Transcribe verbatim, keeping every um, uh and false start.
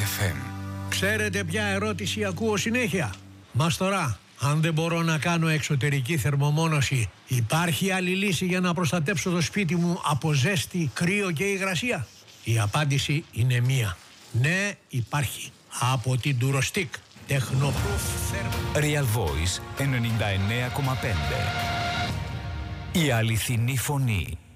εφ εμ. Ξέρετε ποια ερώτηση ακούω συνέχεια? Μας τώρα, αν δεν μπορώ να κάνω εξωτερική θερμομόνωση, υπάρχει άλλη λύση για να προστατέψω το σπίτι μου από ζέστη, κρύο και υγρασία? Η απάντηση είναι μία. Ναι, υπάρχει. Από την Durostec. Technoproof Therm... Real Voice ενενήντα εννέα κόμμα πέντε. Η αληθινή φωνή.